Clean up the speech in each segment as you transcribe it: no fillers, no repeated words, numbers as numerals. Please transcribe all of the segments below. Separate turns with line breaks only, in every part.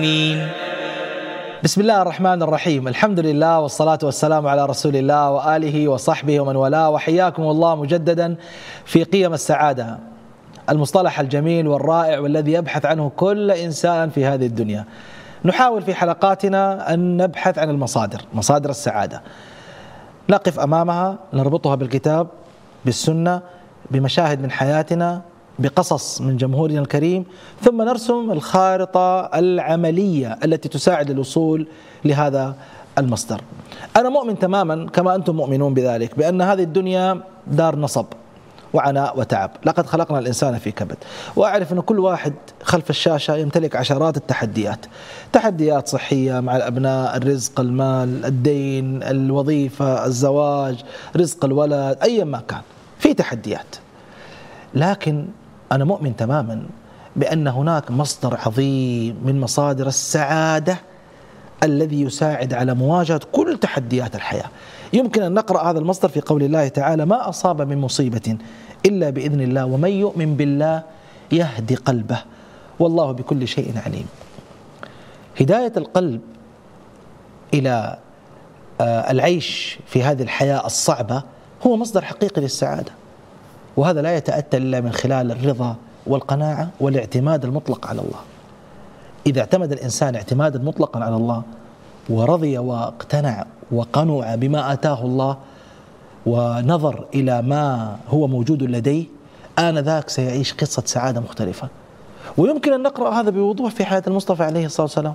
بسم الله الرحمن الرحيم. الحمد لله والصلاة والسلام على رسول الله وآله وصحبه ومن والاه، وحياكم الله مجددا في قيم السعادة، المصطلح الجميل والرائع والذي يبحث عنه كل إنسان في هذه الدنيا. نحاول في حلقاتنا أن نبحث عن مصادر السعادة، نقف أمامها، نربطها بالكتاب، بالسنة، بمشاهد من حياتنا، بقصص من جمهورنا الكريم، ثم نرسم الخارطة العملية التي تساعد الوصول لهذا المصدر. أنا مؤمن تماما كما أنتم مؤمنون بذلك بأن هذه الدنيا دار نصب وعناء وتعب، لقد خلقنا الإنسان في كبد، وأعرف أن كل واحد خلف الشاشة يمتلك عشرات التحديات، تحديات صحية مع الأبناء، الرزق، المال، الدين، الوظيفة، الزواج، رزق الولد، أي ما كان في تحديات. لكن أنا مؤمن تماما بأن هناك مصدر عظيم من مصادر السعادة الذي يساعد على مواجهة كل تحديات الحياة. يمكن أن نقرأ هذا المصدر في قول الله تعالى: ما أصاب من مصيبة إلا بإذن الله ومن يؤمن بالله يهدي قلبه والله بكل شيء عليم. هداية القلب إلى العيش في هذه الحياة الصعبة هو مصدر حقيقي للسعادة، وهذا لا يتأتى إلا من خلال الرضا والقناعة والاعتماد المطلق على الله. إذا اعتمد الإنسان اعتمادا مطلقا على الله ورضي واقتنع وقنع بما آتاه الله ونظر إلى ما هو موجود لديه، آنذاك سيعيش قصة سعادة مختلفة. ويمكن أن نقرأ هذا بوضوح في حياة المصطفى عليه الصلاة والسلام.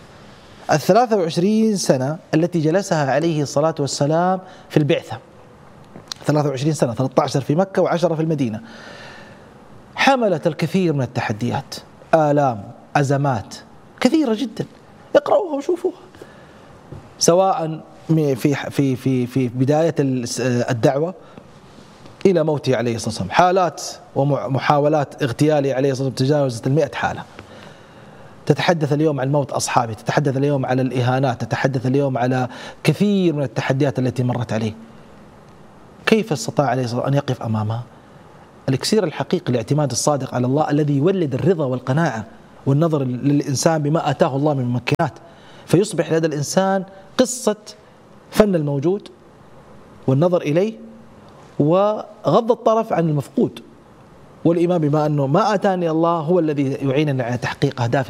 23 سنة التي جلسها عليه الصلاة والسلام في البعثة، 23 سنة، 13 في مكة و10 في المدينة، حملت الكثير من التحديات، آلام، أزمات كثيرة جدا، اقرأوها وشوفوها، سواء في بداية الدعوة إلى موته عليه الصلاة والسلام، حالات ومحاولات اغتياله عليه الصلاة والسلام تجاوزت 100 حالة. تتحدث اليوم عن موت أصحابه، تتحدث اليوم على الإهانات، تتحدث اليوم على كثير من التحديات التي مرت عليه. كيف استطاع عليه الصلاة والسلام أن يقف أمامها؟ الإكسير الحقيقي الاعتماد الصادق على الله الذي يولد الرضا والقناعة والنظر للإنسان بما آتاه الله من ممكنات، فيصبح لدى الإنسان قصة فن الموجود والنظر إليه وغض الطرف عن المفقود، والإيمان بما أنه ما آتاني الله هو الذي يعيننا على تحقيق أهدافه